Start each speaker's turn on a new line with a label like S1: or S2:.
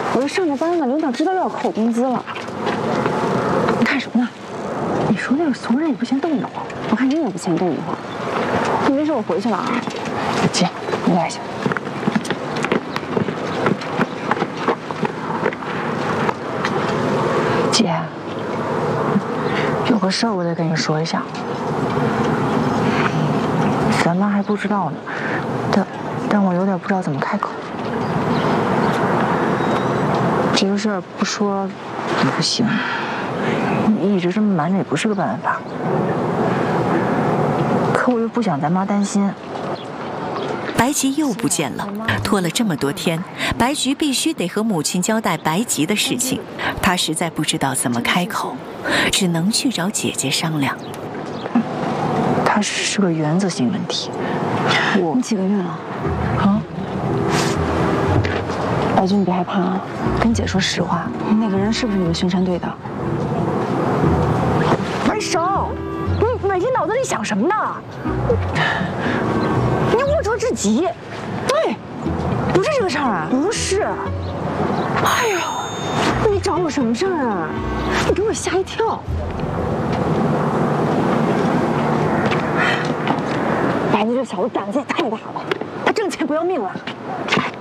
S1: 我这上着班呢，领导知道要扣我工资了。你看什么呢？你说那个怂人也不嫌动一会儿，我看你也不嫌动一会儿。你没事，我回去了啊。姐，你来一下。姐，有个事儿我得跟你说一下。咱妈还不知道呢，但我有点不知道怎么开口。这个事儿不说也不行，你一直这么瞒着也不是个办法。可我又不想咱妈担心。
S2: 白吉又不见了，拖了这么多天，白菊必须得和母亲交代白吉的事情。她实在不知道怎么开口，只能去找姐姐商量。
S1: 它是个原则性问题。你几个月了？啊？白菊，你别害怕啊，跟姐说实话，那个人是不是你们巡山队的？白手，你每天脑子里想什么呢？你龌龊至极。对，不是这个事儿啊，不是。哎呦，你找我什么事儿啊？你给我吓一跳。白菊这小子胆子也太大了，他挣钱不要命了。